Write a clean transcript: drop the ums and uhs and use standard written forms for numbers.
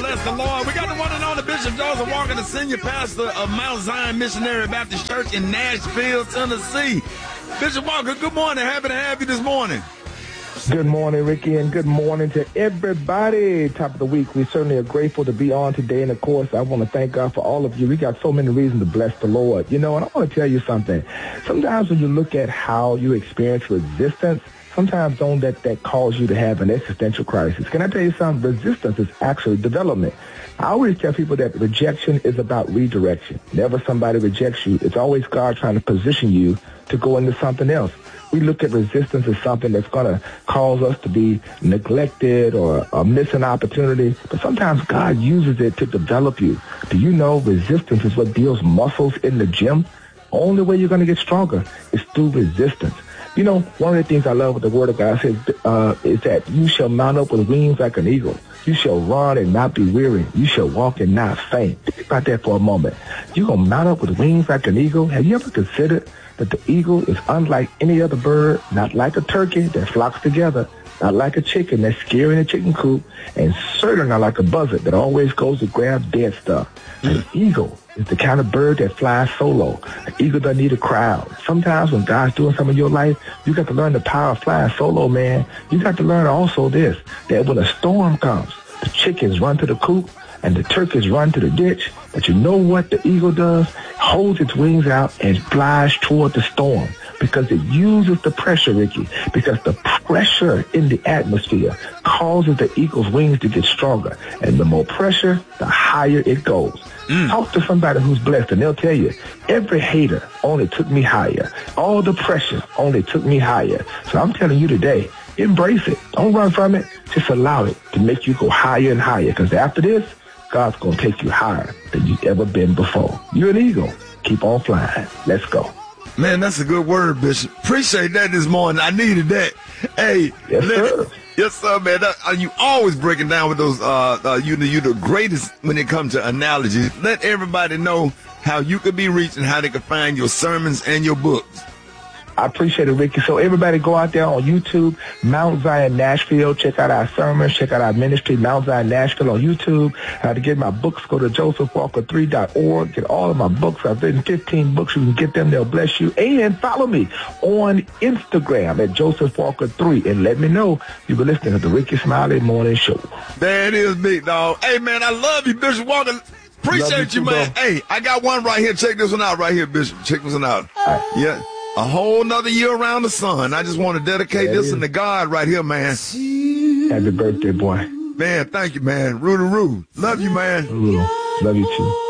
bless the Lord. We got the one and only Bishop Joseph Walker, the senior pastor of Mount Zion Missionary Baptist Church in Nashville, Tennessee. Bishop Walker, good morning. Happy to have you this morning. Good morning, Ricky, and good morning to everybody. Top of the week. We certainly are grateful to be on today. And, of course, I want to thank God for all of you. We got so many reasons to bless the Lord. You know, and I want to tell you something. Sometimes when you look at how you experience resistance, sometimes don't let that cause you to have an existential crisis. Can I tell you something? Resistance is actually development. I always tell people that rejection is about redirection. Never somebody rejects you. It's always God trying to position you to go into something else. We look at resistance as something that's going to cause us to be neglected or miss an opportunity. But sometimes God uses it to develop you. Do you know resistance is what builds muscles in the gym? Only way you're going to get stronger is through resistance. You know, one of the things I love with the Word of God says is that you shall mount up with wings like an eagle. You shall run and not be weary. You shall walk and not faint. Think about that for a moment. You're going to mount up with wings like an eagle. Have you ever considered that the eagle is unlike any other bird, not like a turkey that flocks together, not like a chicken that's scared in a chicken coop, and certainly not like a buzzard that always goes to grab dead stuff. An eagle is the kind of bird that flies solo. An eagle doesn't need a crowd. Sometimes when God's doing something in your life, you got to learn the power of flying solo, man. You got to learn also this, that when a storm comes, the chickens run to the coop and the turkeys run to the ditch. But you know what the eagle does? Holds its wings out and flies toward the storm because it uses the pressure, Ricky, because the pressure in the atmosphere causes the eagle's wings to get stronger. And the more pressure, the higher it goes. Talk to somebody who's blessed and they'll tell you, every hater only took me higher. All the pressure only took me higher. So I'm telling you today, embrace it. Don't run from it. Just allow it to make you go higher and higher. Because after this, God's going to take you higher than you've ever been before. You're an eagle. Keep on flying. Let's go. Man, that's a good word, Bishop. Appreciate that this morning. I needed that. Hey. Yes, sir. Yes, sir, man. You always breaking down with those, you're the greatest when it comes to analogies. Let everybody know how you could be reached and how they could find your sermons and your books. I appreciate it, Ricky. So everybody go out there on YouTube, Mount Zion Nashville. Check out our sermons. Check out our ministry, Mount Zion Nashville on YouTube. To get my books, go to josephwalker3.org. Get all of my books. I've written 15 books. You can get them. They'll bless you. And follow me on Instagram at josephwalker3. And let me know you've been listening to the Ricky Smiley Morning Show. There it is, big dog. Hey, man, I love you, Bishop Walker. Appreciate you, man. Bro. Hey, I got one right here. Check this one out right here, Bishop. Check this one out. Right. Yeah. A whole nother year around the sun. I just want to dedicate this to God right here, man. Happy birthday, boy. Man, thank you, man. Roo-doo-roo. Love you, man. Roo-doo. Love you, too.